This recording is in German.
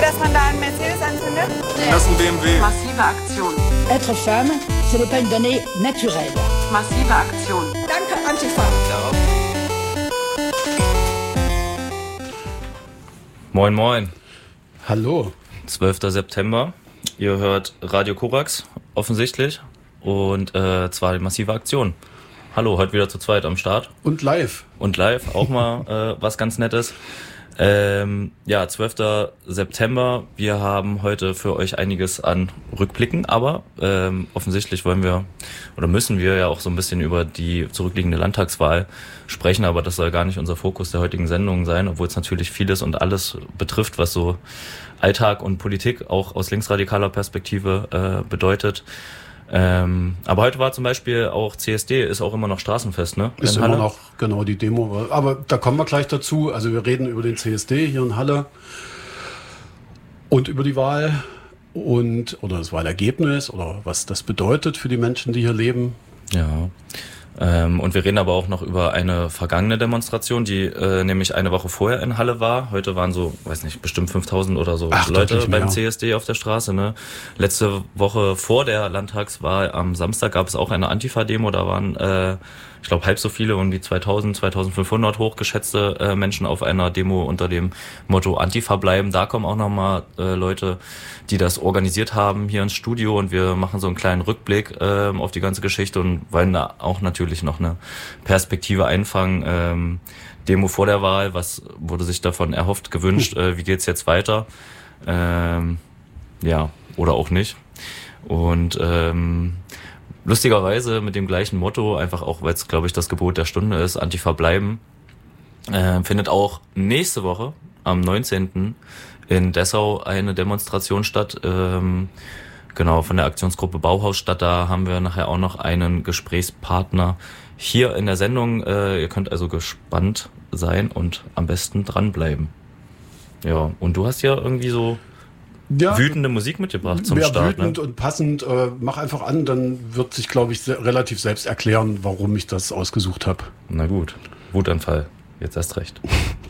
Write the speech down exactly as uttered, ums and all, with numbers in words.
dass man da einen Mercedes anzündet? Das ist ein B M W. Massive Aktion. Être femme, ce n'est pas une donnée naturelle. Massive Aktion. Danke, Antifa. Moin, moin. Hallo. zwölfter September. Ihr hört Radio Korax, offensichtlich. Und äh, zwar die massive Aktion. Hallo, heute wieder zu zweit am Start. Und live. Und live, auch mal äh, was ganz Nettes. Ähm, ja, zwölfter September. Wir haben heute für euch einiges an Rückblicken, aber ähm, offensichtlich wollen wir oder müssen wir ja auch so ein bisschen über die zurückliegende Landtagswahl sprechen, aber das soll gar nicht unser Fokus der heutigen Sendung sein, obwohl es natürlich vieles und alles betrifft, was so Alltag und Politik auch aus linksradikaler Perspektive äh, bedeutet. Ähm, aber heute war zum Beispiel auch C S D, ist auch immer noch Straßenfest, ne? Ist immer noch, genau, die Demo. Aber da kommen wir gleich dazu. Also wir reden über den C S D hier in Halle und über die Wahl und oder das Wahlergebnis oder was das bedeutet für die Menschen, die hier leben. Ja. Ähm, und wir reden aber auch noch über eine vergangene Demonstration, die äh, nämlich eine Woche vorher in Halle war. Heute waren so, weiß nicht, bestimmt fünftausend oder so Ach, Leute beim C S D auf der Straße. Ne? Letzte Woche vor der Landtagswahl am Samstag gab es auch eine Antifa-Demo. Da waren, äh, ich glaube, halb so viele, um die zweitausend, zweitausendfünfhundert hochgeschätzte äh, Menschen auf einer Demo unter dem Motto Antifa bleiben. Da kommen auch nochmal äh, Leute, die das organisiert haben, hier ins Studio. Und wir machen so einen kleinen Rückblick äh, auf die ganze Geschichte und wollen da auch natürlich noch eine Perspektive einfangen. Ähm, Demo vor der Wahl, was wurde sich davon erhofft, gewünscht? Äh, wie geht's jetzt weiter? Ähm, ja, oder auch nicht. Und ähm, lustigerweise mit dem gleichen Motto, einfach auch, weil es, glaube ich, das Gebot der Stunde ist, Antifa bleiben, äh, findet auch nächste Woche am neunzehnten in Dessau eine Demonstration statt, ähm, genau, von der Aktionsgruppe Bauhaus statt. Da haben wir nachher auch noch einen Gesprächspartner hier in der Sendung. Äh, ihr könnt also gespannt sein und am besten dranbleiben. Ja, und du hast ja irgendwie so ja, wütende Musik mitgebracht zum ja, Start. Wütend ne? und passend. Äh, mach einfach an, dann wird sich, glaube ich, sehr, relativ selbst erklären, warum ich das ausgesucht habe. Na gut, Wutanfall. Jetzt erst recht.